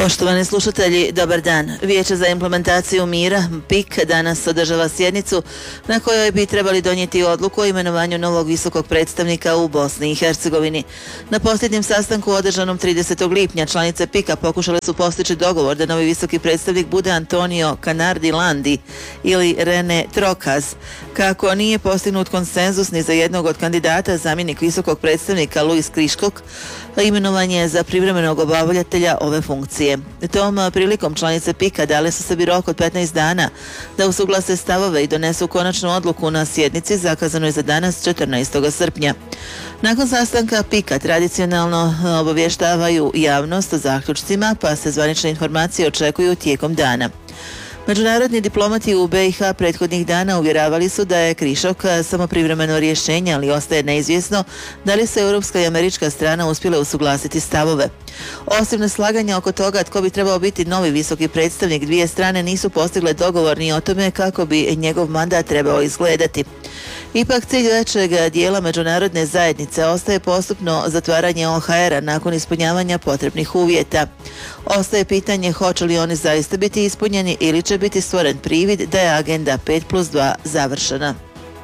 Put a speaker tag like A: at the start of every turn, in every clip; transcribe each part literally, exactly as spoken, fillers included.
A: Poštovani slušatelji, dobar dan. Vijeće za implementaciju mira, P I K, danas održava sjednicu na kojoj bi trebali donijeti odluku o imenovanju novog visokog predstavnika u Bosni i Hercegovini. Na posljednjem sastanku održanom tridesetog lipnja članice P I K-a pokušale su postići dogovor da novi visoki predstavnik bude Antonio Canardi Landi ili Rene Trokaz. Kako nije postignut konsenzus ni za jednog od kandidata, zamjenik visokog predstavnika Luis Kriškog imenovan je za privremenog obavljatelja ove funkcije. Tom prilikom članice P I K-a dale su sebi rok od petnaest dana da usuglase stavove i donesu konačnu odluku na sjednici zakazanoj za danas četrnaestog srpnja. Nakon sastanka P I K-a tradicionalno obavještavaju javnost o zaključcima, pa se zvanične informacije očekuju tijekom dana. Međunarodni diplomati u B i H prethodnih dana uvjeravali su da je Krišok samo privremeno rješenje, ali ostaje neizvjesno da li se europska i američka strana uspjele usuglasiti stavove. Osim neslaganja oko toga tko bi trebao biti novi visoki predstavnik, dvije strane nisu postigle dogovor ni o tome kako bi njegov mandat trebao izgledati. Ipak cilj većeg dijela međunarodne zajednice ostaje postupno zatvaranje O H R-a nakon ispunjavanja potrebnih uvjeta. Ostaje pitanje hoće li oni zaista biti ispunjeni ili će biti stvoren privid da je agenda pet plus dva završena.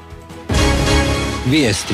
B: Vijesti.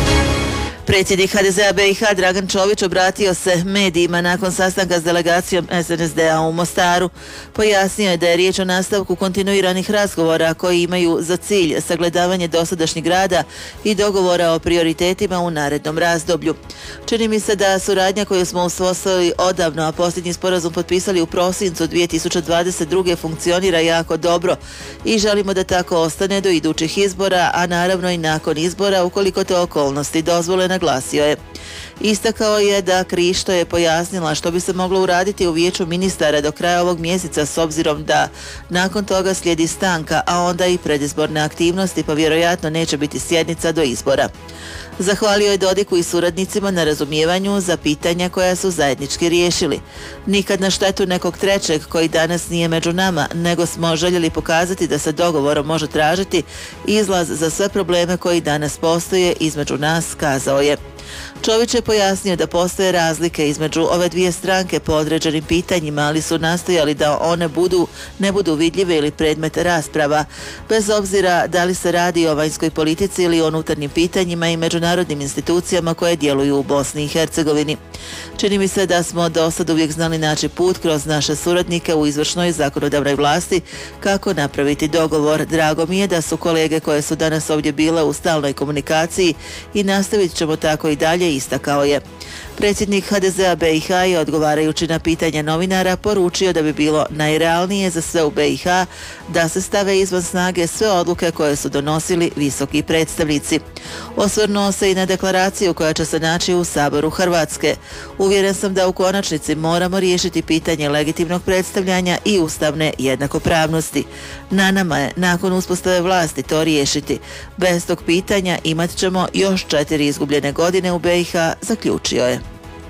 A: Predsjednik H D Z-a B i H Dragan Čović obratio se medijima nakon sastanka s delegacijom S N S D-a u Mostaru. Pojasnio je da je riječ o nastavku kontinuiranih razgovora koji imaju za cilj sagledavanje dosadašnjeg rada i dogovora o prioritetima u narednom razdoblju. Čini mi se da suradnja koju smo uspostavili odavno, a posljednji sporazum potpisali u prosincu dvije tisuće dvadeset druge funkcionira jako dobro i želimo da tako ostane do idućih izbora, a naravno i nakon izbora ukoliko to okolnosti dozvole, naglasio je. Istakao je da Krišto je pojasnila što bi se moglo uraditi u vijeću ministara do kraja ovog mjeseca s obzirom da nakon toga slijedi stanka, a onda i predizborne aktivnosti, pa vjerojatno neće biti sjednica do izbora. Zahvalio je Dodiku i suradnicima na razumijevanju za pitanja koja su zajednički riješili. Nikad na štetu nekog trećeg koji danas nije među nama, nego smo željeli pokazati da se dogovorom može tražiti izlaz za sve probleme koji danas postoje između nas, kazao je. Čović je pojasnio da postoje razlike između ove dvije stranke po određenim pitanjima, ali su nastojali da one budu, ne budu vidljive ili predmet rasprava, bez obzira da li se radi o vanjskoj politici ili o unutarnjim pitanjima i međunarodnim institucijama koje djeluju u Bosni i Hercegovini. Čini mi se da smo do sad uvijek znali naći put kroz naše suradnike u izvršnoj i zakonodavnoj vlasti kako napraviti dogovor. Drago mi je da su kolege koje su danas ovdje bile u stalnoj komunikaciji i nastavit ćemo tako i dalje, istakao je. Predsjednik H D Z-a B i H je odgovarajući na pitanja novinara poručio da bi bilo najrealnije za sve u B i H da se stave izvan snage sve odluke koje su donosili visoki predstavnici. Osvrnuo se i na deklaraciju koja će se naći u Saboru Hrvatske. Uvjeren sam da u konačnici moramo riješiti pitanje legitimnog predstavljanja i ustavne jednakopravnosti. Na nama je nakon uspostave vlasti to riješiti. Bez tog pitanja imat ćemo još četiri izgubljene godine u B i H, zaključio je.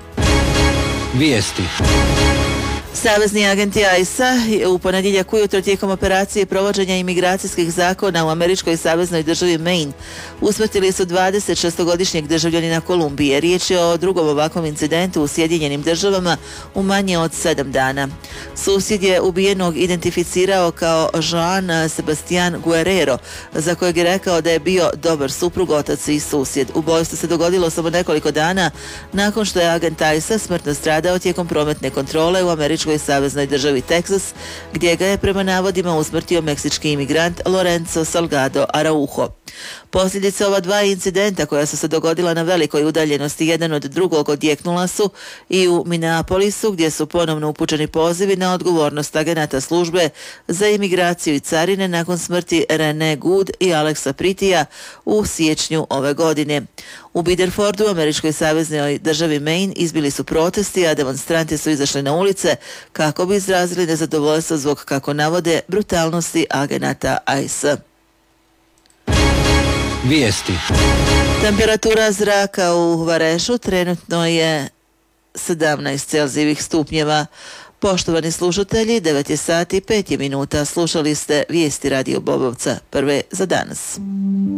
B: Vijesti.
A: Savezni agenti I S A u ponedjeljak ujutro tijekom operacije provođenja imigracijskih zakona u američkoj saveznoj državi Maine usmrtili su dvadeset šestogodišnjeg državljanina Kolumbije. Riječ je o drugom ovakvom incidentu u Sjedinjenim državama u manje od sedam dana. Susjed je ubijenog identificirao kao Joan Sebastian Guerrero, za kojeg je rekao da je bio dobar suprug, otac i susjed. Ubojstvo se dogodilo samo nekoliko dana nakon što je agent I S A smrtno stradao tijekom prometne kontrole u američkoj saveznoj državi Teksas, gdje ga je prema navodima usmrtio meksički imigrant Lorenzo Salgado Araujo. Posljedice ova dva incidenta koja su se dogodila na velikoj udaljenosti jedan od drugog odjeknula su i u Minneapolisu, gdje su ponovno upućeni pozivi na odgovornost agenata službe za imigraciju i carine nakon smrti Rene Good i Alexa Pritija u siječnju ove godine. U Biderfordu, američkoj saveznoj državi Maine, izbili su protesti, a demonstranti su izašli na ulice kako bi izrazili nezadovoljstvo zbog, kako navode, brutalnosti agenata I S A.
B: Vijesti.
A: Temperatura zraka u Varešu trenutno je sedamnaest Celzijevih stupnjeva. Poštovani slušatelji, devet je sati i pet minuta. Slušali ste vijesti Radio Bobovca, prve za danas.